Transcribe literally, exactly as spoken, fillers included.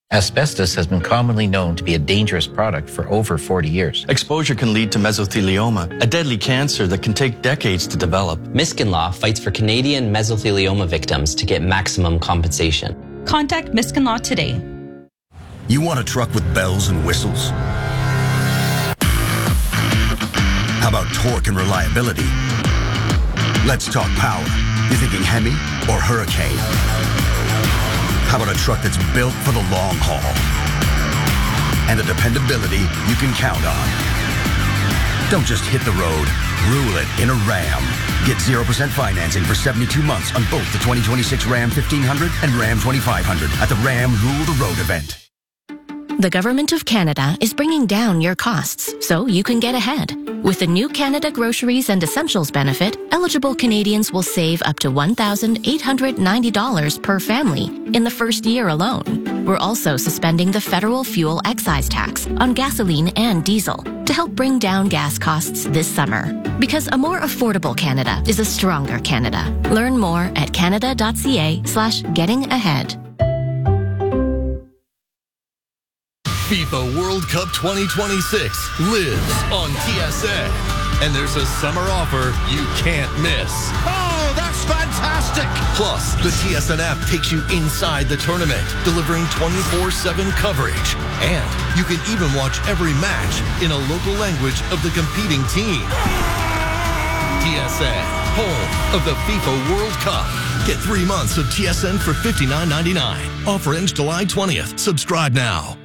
Asbestos has been commonly known to be a dangerous product for over forty years. Exposure can lead to mesothelioma, a deadly cancer that can take decades to develop. Miskin Law fights for Canadian mesothelioma victims to get maximum compensation. Contact Miskin Law today. You want a truck with bells and whistles? How about torque and reliability? Let's talk power. You're thinking Hemi or Hurricane? How about a truck that's built for the long haul? And the dependability you can count on. Don't just hit the road, rule it in a Ram. Get zero percent financing for seventy-two months on both the twenty twenty-six Ram fifteen hundred and Ram twenty-five hundred at the Ram Rule the Road event. The Government of Canada is bringing down your costs so you can get ahead. With the new Canada Groceries and Essentials benefit, eligible Canadians will save up to one thousand eight hundred ninety dollars per family in the first year alone. We're also suspending the federal fuel excise tax on gasoline and diesel to help bring down gas costs this summer. Because a more affordable Canada is a stronger Canada. Learn more at canada.ca slash getting ahead. FIFA World Cup twenty twenty-six lives on T S N. And there's a summer offer you can't miss. Oh, that's fantastic! Plus, the T S N app takes you inside the tournament, delivering twenty-four seven coverage. And you can even watch every match in a local language of the competing team. T S N, home of the FIFA World Cup. Get three months of T S N for fifty-nine ninety-nine. Offer ends July twentieth. Subscribe now.